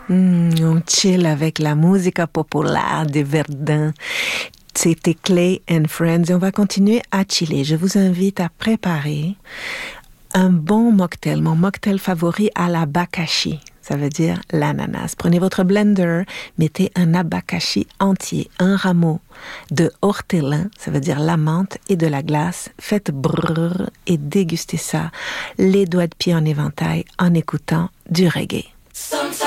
On chill avec la musica populaire de Verdun. C'était Clay and Friends et on va continuer à chiller. Je vous invite à préparer un bon mocktail, mon mocktail favori à l'abakashi. Ça veut dire l'ananas. Prenez votre blender, mettez un abakashi entier, un rameau de hortelin, ça veut dire la menthe, et de la glace. Faites brrr et dégustez ça, les doigts de pied en éventail, en écoutant du reggae.